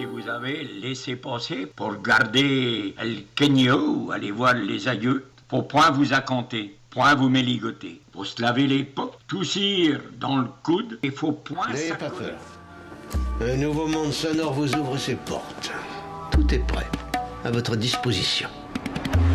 si vous avez laissé passer pour garder le kenyo, aller voir les aïeux, faut point vous accanter, point vous méligoter. Faut se laver les potes, toussir dans le coude, et faut point n'ayez pas peur. Un nouveau monde sonore vous ouvre ses portes. Tout est prêt, à votre disposition.